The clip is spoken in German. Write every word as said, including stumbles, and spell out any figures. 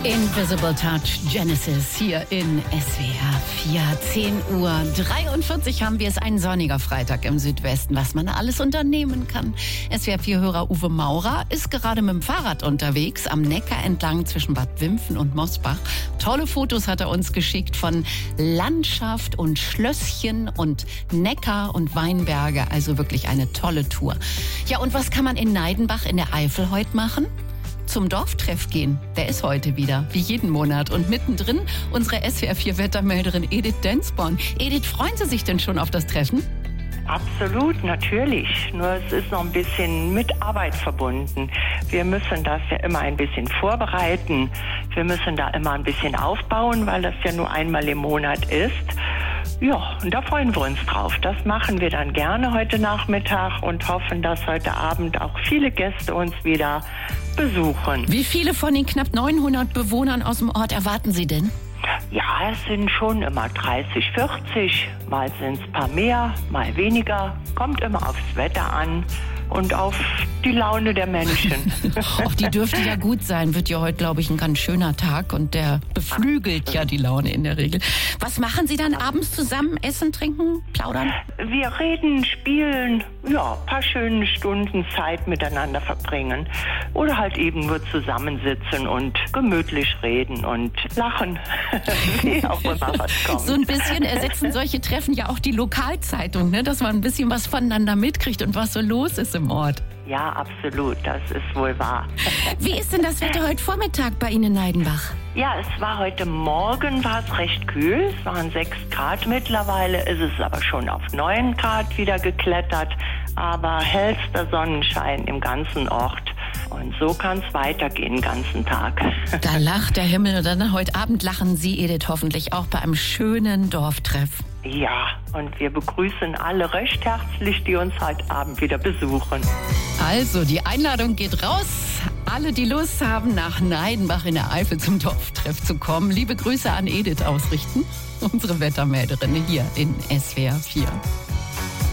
Invisible Touch Genesis hier in S W R vier. zehn Uhr dreiundvierzig haben wir es, ein sonniger Freitag im Südwesten, was man alles unternehmen kann. S W R vier-Hörer Uwe Maurer ist gerade mit dem Fahrrad unterwegs, am Neckar entlang zwischen Bad Wimpfen und Mosbach. Tolle Fotos hat er uns geschickt von Landschaft und Schlösschen und Neckar und Weinberge, also wirklich eine tolle Tour. Ja, und was kann man in Neidenbach in der Eifel heute machen? Zum Dorftreff gehen. Der ist heute wieder, wie jeden Monat. Und mittendrin unsere S W R vier-Wettermelderin Edith Densborn. Edith, freuen Sie sich denn schon auf das Treffen? Absolut, natürlich. Nur es ist noch ein bisschen mit Arbeit verbunden. Wir müssen das ja immer ein bisschen vorbereiten. Wir müssen da immer ein bisschen aufbauen, weil das ja nur einmal im Monat ist. Ja, und da freuen wir uns drauf. Das machen wir dann gerne heute Nachmittag und hoffen, dass heute Abend auch viele Gäste uns wieder besuchen. Wie viele von den knapp neunhundert Bewohnern aus dem Ort erwarten Sie denn? Ja, es sind schon immer dreißig, vierzig. Mal sind es ein paar mehr, mal weniger. Kommt immer aufs Wetter an und auf die Laune der Menschen. Auch die dürfte ja gut sein. Wird ja heute, glaube ich, ein ganz schöner Tag und der beflügelt ja die Laune in der Regel. Was machen Sie dann abends zusammen? Essen, trinken, plaudern? Wir reden, spielen, ja, ein paar schöne Stunden Zeit miteinander verbringen. Oder halt eben nur zusammensitzen und gemütlich reden und lachen. Wie auch immer was kommt. So ein bisschen ersetzen solche Treffen ja auch die Lokalzeitung, ne? Dass man ein bisschen was voneinander mitkriegt und was so los ist im Ort. Ja, absolut, das ist wohl wahr. Wie ist denn das Wetter heute Vormittag bei Ihnen in Neidenbach? Ja, es war heute Morgen, war es recht kühl, es waren sechs Grad, mittlerweile ist es aber schon auf neun Grad wieder geklettert, aber hellster Sonnenschein im ganzen Ort. Und so kann es weitergehen den ganzen Tag. Da lacht der Himmel und dann heute Abend lachen Sie, Edith, hoffentlich auch bei einem schönen Dorftreff. Ja, und wir begrüßen alle recht herzlich, die uns heute Abend wieder besuchen. Also, die Einladung geht raus. Alle, die Lust haben, nach Neidenbach in der Eifel zum Dorftreff zu kommen. Liebe Grüße an Edith ausrichten, unsere Wettermelderin hier in S W R vier.